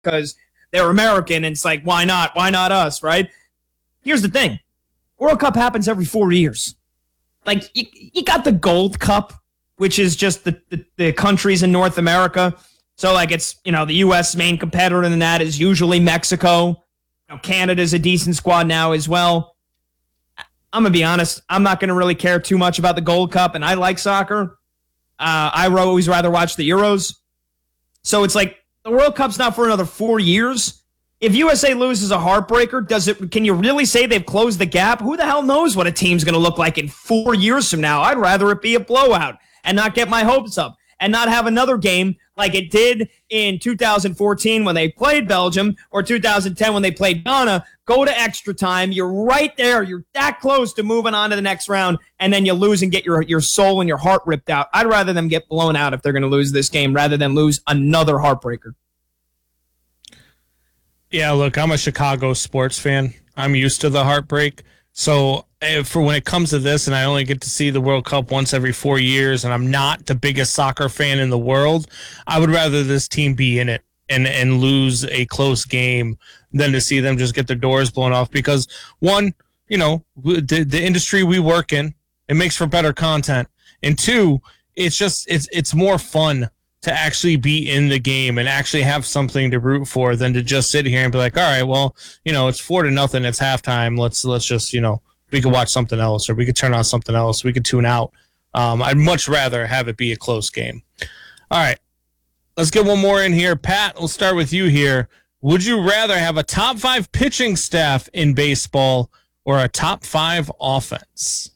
because they're American, and it's like, why not? Why not us, right? Here's the thing. World Cup happens every 4 years. Like, you got the Gold Cup, which is just the countries in North America. So, like, it's, the U.S. main competitor in that is usually Mexico. Canada's a decent squad now as well. I'm going to be honest. I'm not going to really care too much about the Gold Cup, and I like soccer. I always rather watch the Euros. So it's like the World Cup's not for another 4 years. If USA loses a heartbreaker, can you really say they've closed the gap? Who the hell knows what a team's going to look like in 4 years from now? I'd rather it be a blowout and not get my hopes up and not have another game like it did in 2014 when they played Belgium or 2010 when they played Ghana. Go to extra time. You're right there. You're that close to moving on to the next round, and then you lose and get your soul and your heart ripped out. I'd rather them get blown out if they're going to lose this game rather than lose another heartbreaker. Yeah, look, I'm a Chicago sports fan. I'm used to the heartbreak. So for when it comes to this, and I only get to see the World Cup once every 4 years, and I'm not the biggest soccer fan in the world, I would rather this team be in it and lose a close game than to see them just get their doors blown off. Because, one, the industry we work in, it makes for better content. And two, it's more fun to actually be in the game and actually have something to root for than to just sit here and be like, all right, well, it's 4-0, it's halftime. Let's just, we could watch something else, or we could turn on something else. We could tune out. I'd much rather have it be a close game. All right, let's get one more in here. Pat, we'll start with you here. Would you rather have a top 5 pitching staff in baseball or a top 5 offense?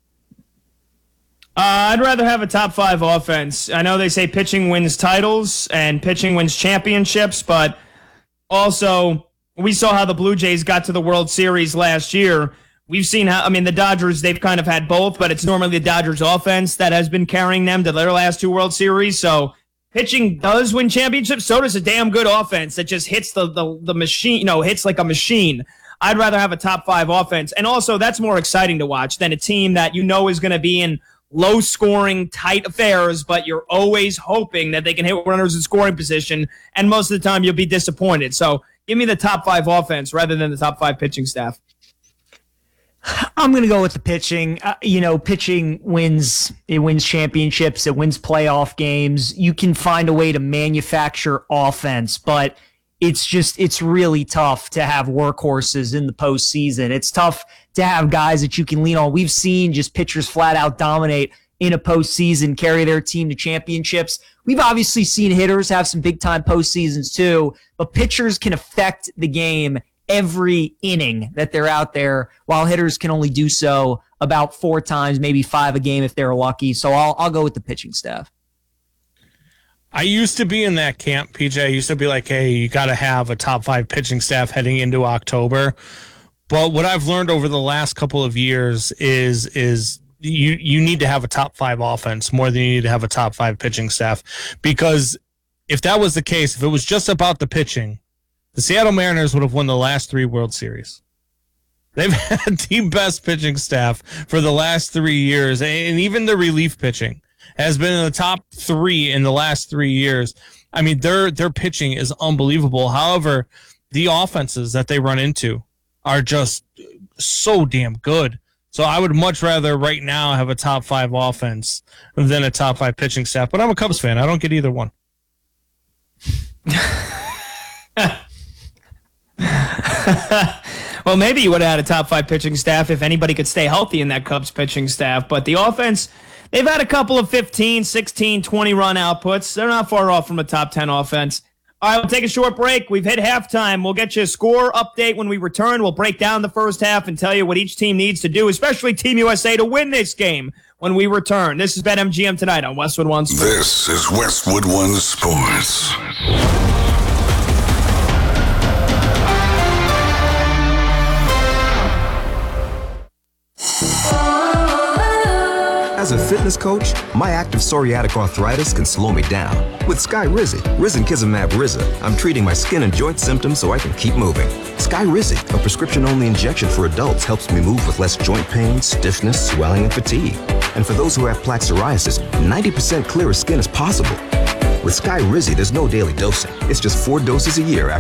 I'd rather have a top 5 offense. I know they say pitching wins titles and pitching wins championships, but also we saw how the Blue Jays got to the World Series last year. We've seen how, the Dodgers, they've kind of had both, but it's normally the Dodgers offense that has been carrying them to their last 2 World Series. So pitching does win championships. So does a damn good offense that just hits the machine, hits like a machine. I'd rather have a top 5 offense. And also that's more exciting to watch than a team that is going to be in low-scoring, tight affairs, but you're always hoping that they can hit runners in scoring position, and most of the time you'll be disappointed. So give me the top 5 offense rather than the top 5 pitching staff. I'm going to go with the pitching. Pitching wins. It wins championships. It wins playoff games. You can find a way to manufacture offense, but it's really tough to have workhorses in the postseason. It's tough to have guys that you can lean on. We've seen just pitchers flat out dominate in a postseason, carry their team to championships. We've obviously seen hitters have some big time postseasons too, but pitchers can affect the game every inning that they're out there, while hitters can only do so about 4 times, maybe 5 a game if they're lucky. So I'll go with the pitching staff. I used to be in that camp, PJ. I used to be like, hey, you got to have a top 5 pitching staff heading into October. But what I've learned over the last couple of years is you need to have a top 5 offense more than you need to have a top 5 pitching staff. Because if that was the case, if it was just about the pitching, the Seattle Mariners would have won the last 3 World Series. They've had the best pitching staff for the last 3 years, and even the relief pitching has been in the top 3 in the last 3 years. Their pitching is unbelievable. However, the offenses that they run into are just so damn good. So I would much rather right now have a top 5 offense than a top 5 pitching staff. But I'm a Cubs fan. I don't get either one. Well, maybe you would have had a top 5 pitching staff if anybody could stay healthy in that Cubs pitching staff. But the offense, they've had a couple of 15, 16, 20-run outputs. They're not far off from a top 10 offense. All right, we'll take a short break. We've hit halftime. We'll get you a score update when we return. We'll break down the first half and tell you what each team needs to do, especially Team USA, to win this game when we return. This is BetMGM tonight on Westwood One Sports. This is Westwood One Sports. As a fitness coach, my active psoriatic arthritis can slow me down. With Skyrizi, Risankizumab Riza, I'm treating my skin and joint symptoms so I can keep moving. Skyrizi, a prescription-only injection for adults, helps me move with less joint pain, stiffness, swelling, and fatigue. And for those who have plaque psoriasis, 90% clearer skin is possible. With Skyrizi, there's no daily dosing. It's just 4 doses a year